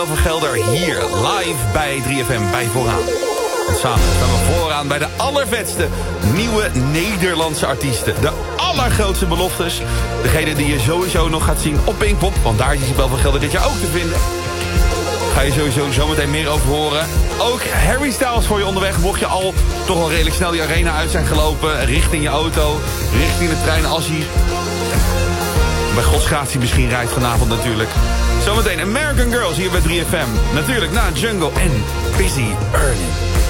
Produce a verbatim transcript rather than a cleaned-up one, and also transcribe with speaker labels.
Speaker 1: Van Gelder hier live bij drie F M bij Vooraan. En samen staan we vooraan bij de allervetste nieuwe Nederlandse artiesten. De allergrootste beloftes. Degene die je sowieso nog gaat zien op Pinkpop. Want daar is Isabel van Gelder dit jaar ook te vinden. Ga je sowieso zometeen meer over horen. Ook Harry Styles voor je onderweg. Mocht je al toch al redelijk snel die arena uit zijn gelopen. Richting je auto. Richting de trein als hij bij godsgratie misschien rijdt vanavond natuurlijk. Zometeen American Girls hier bij drie F M. Natuurlijk na Jungle en Busy Earning.